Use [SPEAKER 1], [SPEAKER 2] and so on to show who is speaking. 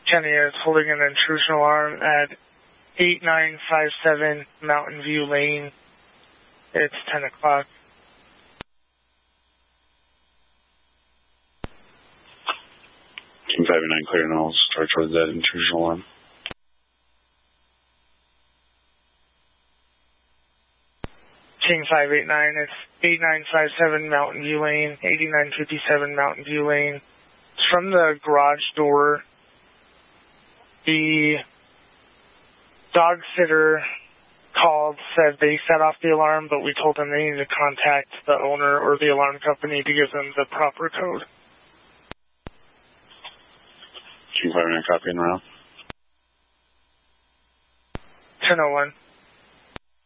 [SPEAKER 1] Kenny is holding an intrusion alarm at 8957 Mountain View Lane. It's 10 o'clock.
[SPEAKER 2] King 589 clear and I'll start towards that intrusion alarm.
[SPEAKER 1] King 589, it's 8957 Mountain View Lane, 8957 Mountain View Lane. It's from the garage door. The dog sitter called, said they set off the alarm, but we told them they needed to contact the owner or the alarm company to give them the proper code.
[SPEAKER 2] King 589 copy and around.
[SPEAKER 1] 1001.